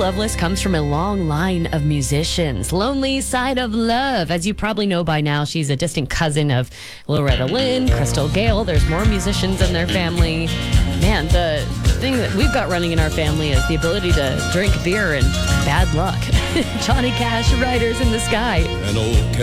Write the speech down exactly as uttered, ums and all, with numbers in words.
Loveless comes from a long line of musicians. Lonely Side of Love. As you probably know by now, she's a distant cousin of Loretta Lynn, Crystal Gale. There's more musicians in their family. Man, the thing that we've got running in our family is the ability to drink beer and bad luck. Johnny Cash, Riders in the Sky. An old cat